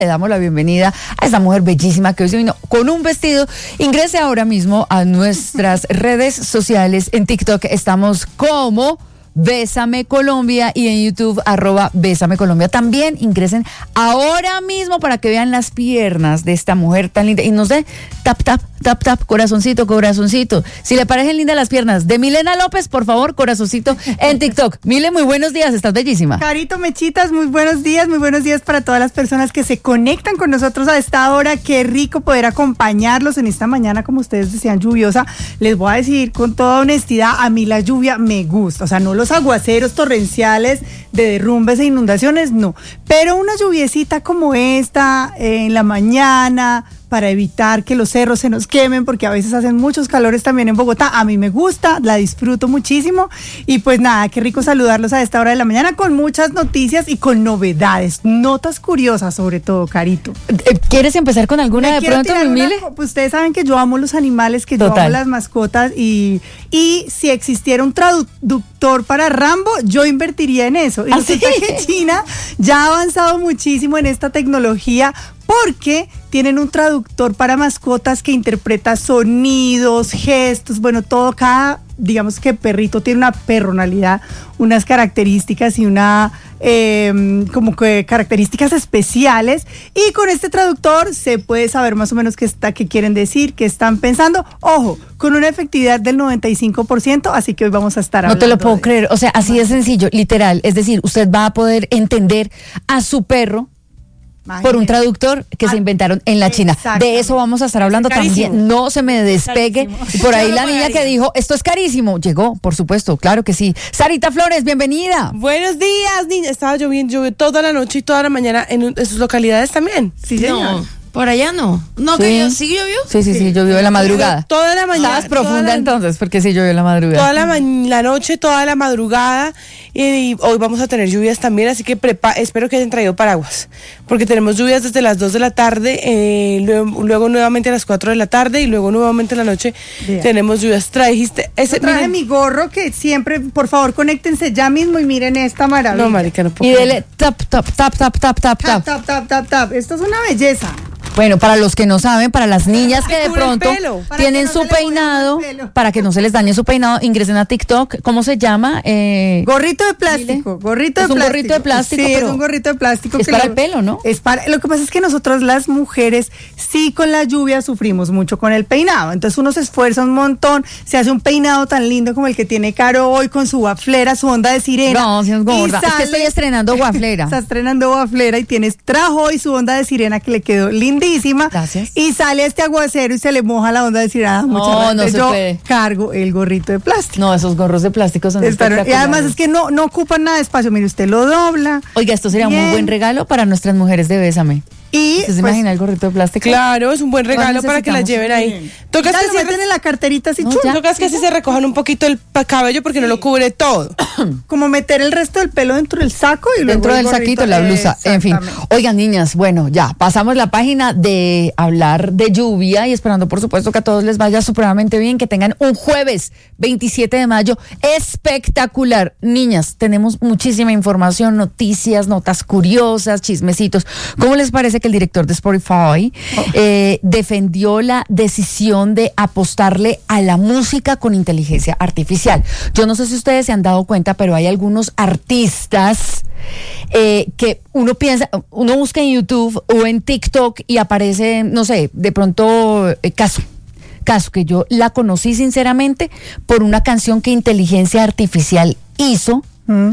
Le damos la bienvenida a esta mujer bellísima que hoy se vino con un vestido. Ingrese ahora mismo a nuestras redes sociales. En TikTok estamos como Bésame Colombia y en YouTube @Bésame Colombia. También ingresen ahora mismo para que vean las piernas de esta mujer tan linda y nos dé tap, tap, tap, tap, corazoncito, corazoncito. Si le parecen lindas las piernas de Milena López, por favor, corazoncito en TikTok. Mile, muy buenos días, estás bellísima. Carito, Mechitas, muy buenos días para todas las personas que se conectan con nosotros a esta hora. Qué rico poder acompañarlos en esta mañana, como ustedes decían, lluviosa. Les voy a decir con toda honestidad, a mí la lluvia me gusta, o sea, no los aguaceros torrenciales de derrumbes e inundaciones, no, pero una lluviecita como esta en la mañana para evitar que los cerros se nos quemen, porque a veces hacen muchos calores también en Bogotá. A mí me gusta, la disfruto muchísimo y pues nada, qué rico saludarlos a esta hora de la mañana con muchas noticias y con novedades, notas curiosas sobre todo, Carito. ¿Quieres empezar con alguna de pronto, Mile? Pues ustedes saben que yo amo los animales, que yo amo las mascotas y si existiera un traductor para Rambo, yo invertiría en eso. Y resulta que China ya ha avanzado muchísimo en esta tecnología porque tienen un traductor para mascotas que interpreta sonidos, gestos, bueno, todo, digamos que perrito tiene una personalidad, unas características y como que características especiales, y con este traductor se puede saber más o menos qué quieren decir, qué están pensando, ojo, con una efectividad del 95%, así que hoy vamos a estar hablando. No te lo puedo creer, o sea, así de sencillo, literal, es decir, usted va a poder entender a su perro por un traductor que se inventaron en la China. De eso vamos a estar hablando también. No se me despegue. Y por ahí la niña que dijo, esto es carísimo, llegó, por supuesto, claro que sí. Sarita Flores, bienvenida. Buenos días, niña. Estaba llovió toda la noche y toda la mañana en sus localidades también. Sí, señor. No. Por allá no. No, ¿sí? que ¿sí llovió? Sí, llovió en la madrugada. Toda la mañana. Estabas profunda entonces, porque sí llovió en la madrugada. Toda la noche, toda la madrugada. Y hoy vamos a tener lluvias también, así que espero que hayan traído paraguas. Porque tenemos lluvias desde las 2 de la tarde, luego nuevamente a las 4 de la tarde y luego nuevamente en la noche tenemos lluvias. Trajiste traje mi gorro que siempre, por favor, conéctense ya mismo y miren esta maravilla. No, marica, no puedo. Y dele tap, tap, tap, tap, tap, tap, tap. Tap, tap, tap, tap. Esto es una belleza. Bueno, para los que no saben, para las niñas que de pronto tienen su peinado, para que no se les dañe su peinado, ingresen a TikTok. ¿Cómo se llama? Gorrito de plástico. Un gorrito de plástico. Sí, pero es un gorrito de plástico. Es para el pelo, ¿no? Lo que pasa es que nosotros las mujeres sí con la lluvia sufrimos mucho con el peinado. Entonces uno se esfuerza un montón, se hace un peinado tan lindo como el que tiene Caro hoy con su waflera, su onda de sirena. No, si es gorda. Es que estoy estrenando waflera. Está estrenando waflera y trajo hoy su onda de sirena que le quedó lindísima. Gracias. Y sale este aguacero y se le moja la onda de sirena. No se puede. Cargo el gorrito de plástico. No, esos gorros de plástico son espectaculares. Y además es que no ocupan nada de espacio. Mire, usted lo dobla. Oiga, esto sería un muy buen regalo para nuestras mujeres de Bésame. Y ¿usted se imagina el gorrito de plástico? Claro, es un buen regalo para que la lleven ahí. Tocas que se meten en la carterita así, tocas que así se recojan un poquito el cabello porque no lo cubre todo. Como meter el resto del pelo dentro del saco y luego dentro del saquito, la blusa, en fin. Oigan, niñas, bueno, ya pasamos la página de hablar de lluvia y esperando, por supuesto, que a todos les vaya supremamente bien, que tengan un jueves 27 de mayo espectacular. Niñas, tenemos muchísima información, noticias, notas curiosas, chismecitos. ¿Cómo les parece que el director de Spotify defendió la decisión de apostarle a la música con inteligencia artificial? Yo no sé si ustedes se han dado cuenta, pero hay algunos artistas que uno busca en YouTube o en TikTok y aparece, no sé, de pronto caso que yo la conocí sinceramente por una canción que inteligencia artificial hizo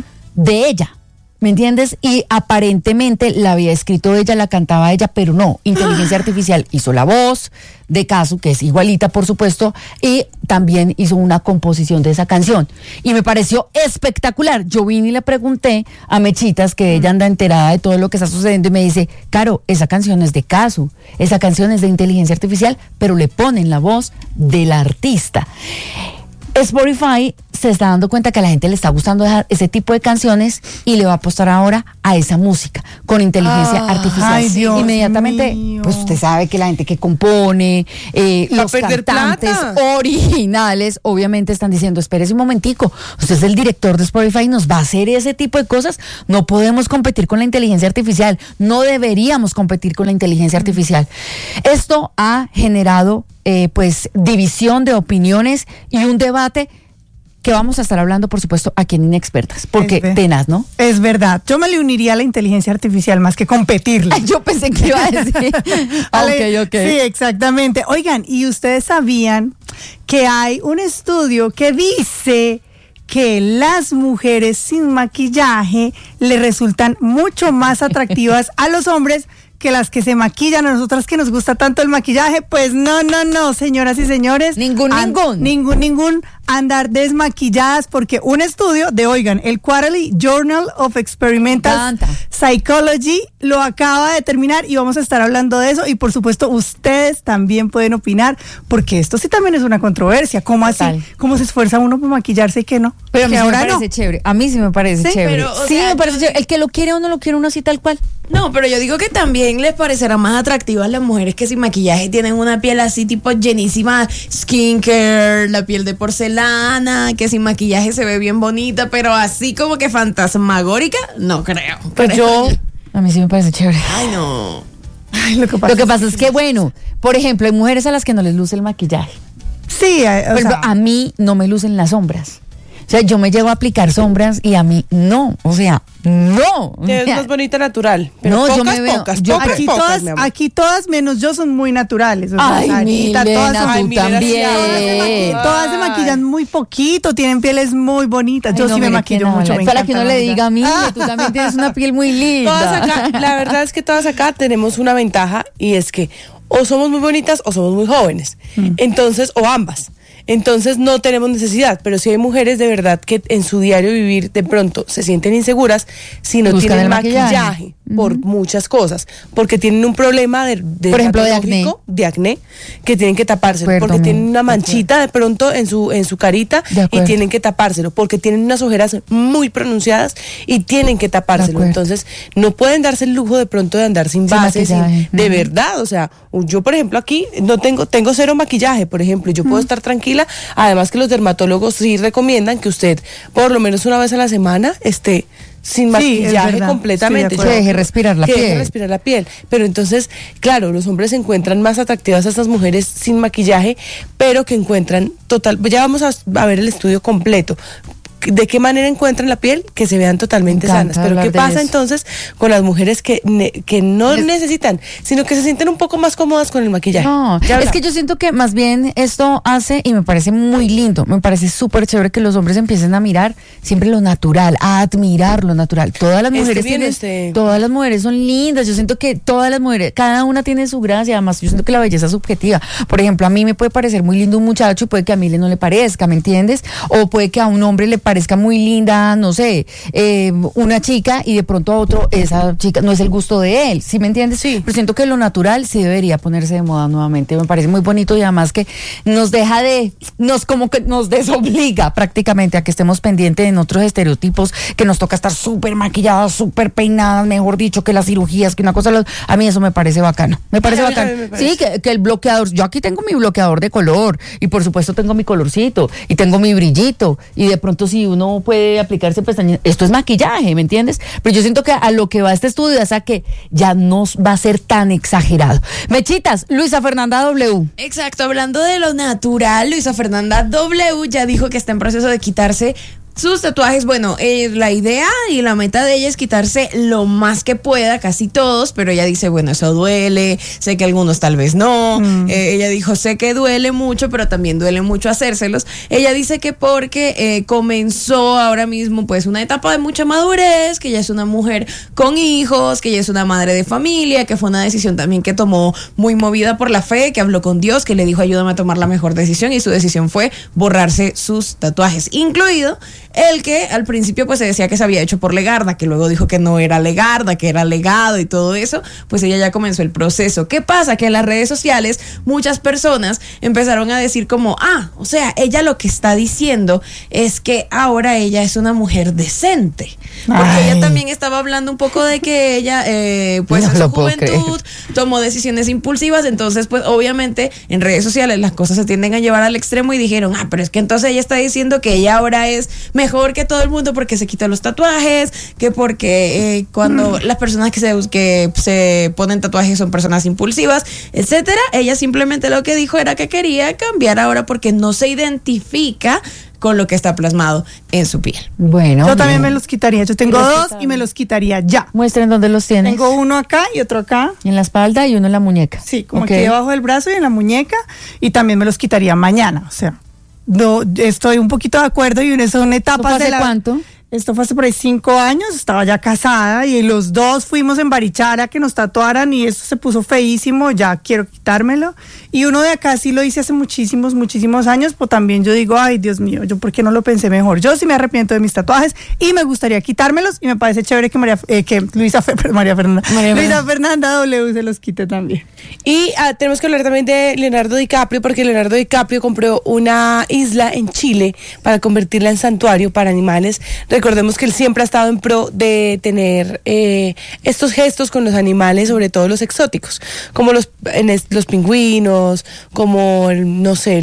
de ella. ¿Me entiendes? Y aparentemente la había escrito ella, la cantaba ella, pero no, inteligencia artificial hizo la voz de Casu, que es igualita, por supuesto, y también hizo una composición de esa canción. Y me pareció espectacular. Yo vine y le pregunté a Mechitas, que ella anda enterada de todo lo que está sucediendo, y me dice, Caro, esa canción es de Casu, esa canción es de inteligencia artificial, pero le ponen la voz del artista. Spotify se está dando cuenta que a la gente le está gustando ese tipo de canciones y le va a apostar ahora a esa música con inteligencia artificial. Ay, Dios inmediatamente, mío. pues usted sabe que la gente que compone, los cantantes originales, obviamente están diciendo, espérese un momentico, usted es el director de Spotify y nos va a hacer ese tipo de cosas. No podemos competir con la inteligencia artificial, no deberíamos competir con la inteligencia artificial. Esto ha generado pues división de opiniones y un debate que vamos a estar hablando, por supuesto, aquí en Inexpertas, porque tenaz, ¿no? Es verdad, yo me le uniría a la inteligencia artificial más que competirle. Ay, yo pensé que iba a decir. Ok. Sí, exactamente. Oigan, ¿y ustedes sabían que hay un estudio que dice que las mujeres sin maquillaje le resultan mucho más atractivas a los hombres que las que se maquillan? A nosotras que nos gusta tanto el maquillaje, pues no, señoras y señores. Ningún andar desmaquilladas, porque un estudio de, oigan, el Quarterly Journal of Experimental Psychology lo acaba de determinar y vamos a estar hablando de eso y por supuesto ustedes también pueden opinar, porque esto sí también es una controversia. ¿Cómo así? ¿Cómo se esfuerza uno por maquillarse y que no? Pero a mí sí me parece chévere. A mí sí me parece chévere. Pero, sí, me parece chévere. El que lo quiere o no lo quiere uno así tal cual. No, pero yo digo que también les parecerá más atractivas las mujeres que sin maquillaje tienen una piel así tipo llenísima, skincare, la piel de porcelana, que sin maquillaje se ve bien bonita, pero así como que fantasmagórica, no creo. Pues a mí sí me parece chévere. Ay, no. Ay, lo que pasa es que, bueno, por ejemplo, hay mujeres a las que no les luce el maquillaje. Sí, a mí no me lucen las sombras. O sea, yo me llego a aplicar sombras y a mí no, o sea, no. Es más bonita natural. Pero no, pocas, yo me veo. Pocas, aquí todas menos yo son muy naturales. O ay, sea, Milena, tú también. Todas se maquillan muy poquito, tienen pieles muy bonitas. Yo sí me maquillo mucho. Para que uno le diga a mí, tú también tienes una piel muy linda. Todas acá, la verdad es que todas acá tenemos una ventaja y es que o somos muy bonitas o somos muy jóvenes. Entonces, o ambas. Entonces no tenemos necesidad, pero sí hay mujeres de verdad que en su diario vivir de pronto se sienten inseguras si no buscan tienen maquillaje por muchas cosas, porque tienen un problema por ejemplo, de acné, que tienen que tapárselo, porque tienen una manchita de pronto en su carita y tienen que tapárselo, porque tienen unas ojeras muy pronunciadas y tienen que tapárselo. Entonces no pueden darse el lujo de pronto de andar sin base, de verdad. O sea, yo por ejemplo aquí no tengo cero maquillaje, por ejemplo, yo puedo estar tranquila. Además que los dermatólogos sí recomiendan que usted por lo menos una vez a la semana esté sin maquillaje completamente. Que deje respirar la piel. Deje respirar la piel. Pero entonces, claro, los hombres encuentran más atractivas a estas mujeres sin maquillaje, pero que encuentran ya vamos a ver el estudio completo. ¿De qué manera encuentran la piel? Que se vean totalmente sanas. Pero ¿qué pasa entonces con las mujeres que no necesitan, sino que se sienten un poco más cómodas con el maquillaje? No, es que yo siento que más bien esto hace, y me parece muy lindo, me parece súper chévere que los hombres empiecen a mirar siempre lo natural, a admirar lo natural. Todas las mujeres todas las mujeres son lindas. Yo siento que todas las mujeres, cada una tiene su gracia. Además, yo siento que la belleza es subjetiva. Por ejemplo, a mí me puede parecer muy lindo un muchacho y puede que a mí no le parezca, ¿me entiendes? O puede que a un hombre le parezca muy linda, no sé, una chica y de pronto a otro esa chica no es el gusto de él, ¿sí me entiendes? Sí. Pero siento que lo natural sí debería ponerse de moda nuevamente. Me parece muy bonito y además que nos nos desobliga prácticamente a que estemos pendientes en otros estereotipos, que nos toca estar súper maquilladas, súper peinadas, mejor dicho, que las cirugías, que una cosa, a mí eso me parece bacano. Me parece bacano. Sí, que el bloqueador, yo aquí tengo mi bloqueador de color y por supuesto tengo mi colorcito y tengo mi brillito y de pronto si uno puede aplicarse pestañas, esto es maquillaje, ¿me entiendes? Pero yo siento que a lo que va este estudio es a que ya no va a ser tan exagerado. Mechitas, Luisa Fernanda W. Exacto, hablando de lo natural, Luisa Fernanda W ya dijo que está en proceso de quitarse sus tatuajes. Bueno, la idea y la meta de ella es quitarse lo más que pueda, casi todos, pero ella dice, bueno, eso duele, sé que algunos tal vez no. Ella dijo, sé que duele mucho, pero también duele mucho hacérselos. Ella dice que porque comenzó ahora mismo pues una etapa de mucha madurez, que ella es una mujer con hijos, que ella es una madre de familia, que fue una decisión también que tomó muy movida por la fe, que habló con Dios, que le dijo, ayúdame a tomar la mejor decisión, y su decisión fue borrarse sus tatuajes, incluido el que al principio pues se decía que se había hecho por Legarda, que luego dijo que no era Legarda, que era legado y todo eso, pues ella ya comenzó el proceso. ¿Qué pasa? Que en las redes sociales muchas personas empezaron a decir como, o sea, ella lo que está diciendo es que ahora ella es una mujer decente, porque ella también estaba hablando un poco de que ella pues en su juventud tomó decisiones impulsivas, entonces pues obviamente en redes sociales las cosas se tienden a llevar al extremo y dijeron, pero es que entonces ella está diciendo que ella ahora es mejor que todo el mundo porque se quitó los tatuajes, que porque cuando las personas que se ponen tatuajes son personas impulsivas, etcétera. Ella simplemente lo que dijo era que quería cambiar ahora porque no se identifica con lo que está plasmado en su piel. Bueno, yo también me los quitaría. Yo tengo dos y me los quitaría ya. Muestren dónde los tienes. Tengo uno acá y otro acá. En la espalda y uno en la muñeca. Sí, como aquí debajo del brazo y en la muñeca. Y también me los quitaría mañana. O sea, no, estoy un poquito de acuerdo y son etapas de la... ¿Cuánto? Esto fue hace por ahí 5 años, estaba ya casada y los dos fuimos en Barichara que nos tatuaran y esto se puso feísimo, ya quiero quitármelo. Y uno de acá sí lo hice hace muchísimos años, pues también yo digo, ay Dios mío, yo por qué no lo pensé mejor. Yo sí me arrepiento de mis tatuajes y me gustaría quitármelos y me parece chévere que Luisa Fernanda W se los quite también. Y tenemos que hablar también de Leonardo DiCaprio, porque Leonardo DiCaprio compró una isla en Chile para convertirla en santuario para animales. Recordemos que él siempre ha estado en pro de tener estos gestos con los animales, sobre todo los exóticos, como los pingüinos, como, no sé,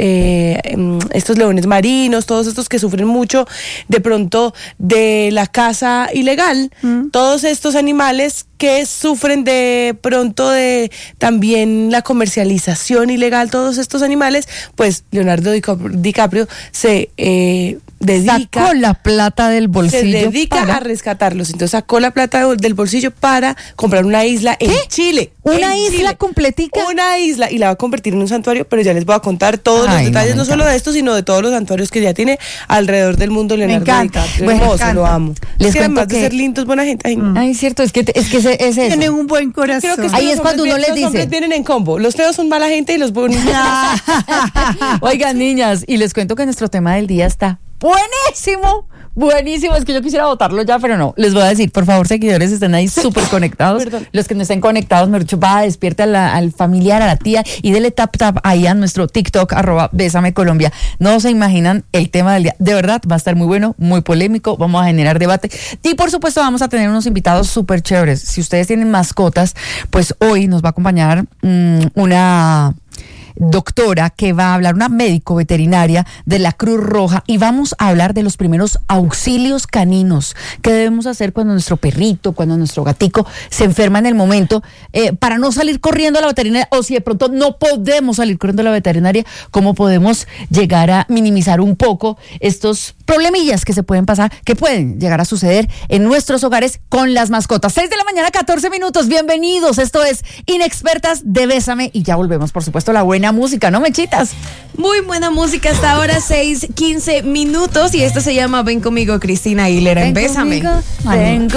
estos leones marinos, todos estos que sufren mucho de pronto de la caza ilegal, todos estos animales que sufren de pronto de también la comercialización ilegal, todos estos animales, pues Leonardo DiCaprio se sacó la plata del bolsillo. Se dedica a rescatarlos. Entonces sacó la plata del bolsillo para comprar una isla en Chile. ¿Una isla completica? Una isla, y la va a convertir en un santuario, pero ya les voy a contar todos los detalles, no solo de esto, sino de todos los santuarios que ya tiene alrededor del mundo Leonardo DiCaprio. Bueno, hermoso, lo amo. Les cuento además de ser lindos, buena gente. Ay, cierto, es que es eso. Tienen un buen corazón. Creo que ahí es cuando uno les dice. Los hombres vienen en combo. Los feos son mala gente y los buenos. Oigan, niñas, y les cuento que nuestro tema del día está buenísimo. Buenísimo, es que yo quisiera votarlo ya, pero no. Les voy a decir, por favor, seguidores, estén ahí súper conectados. Los que no estén conectados, me dicho, despierte al familiar, a la tía y dele tap ahí a nuestro TikTok, @BésameColombia. No se imaginan el tema del día. De verdad, va a estar muy bueno, muy polémico, vamos a generar debate. Y por supuesto, vamos a tener unos invitados súper chéveres. Si ustedes tienen mascotas, pues hoy nos va a acompañar una doctora que va a hablar, una médico veterinaria de la Cruz Roja, y vamos a hablar de los primeros auxilios caninos que debemos hacer cuando nuestro perrito, cuando nuestro gatico se enferma en el momento, para no salir corriendo a la veterinaria, o si de pronto no podemos salir corriendo a la veterinaria, cómo podemos llegar a minimizar un poco estos problemillas que se pueden pasar, que pueden llegar a suceder en nuestros hogares con las mascotas. 6 de la mañana, 14 minutos, bienvenidos, esto es Inexpertas de Bésame, y ya volvemos, por supuesto, la buena música, ¿no, Mechitas? Muy buena música hasta ahora, 6:15 minutos, y esto se llama Ven Conmigo, Cristina Aguilera en Bésame. Ven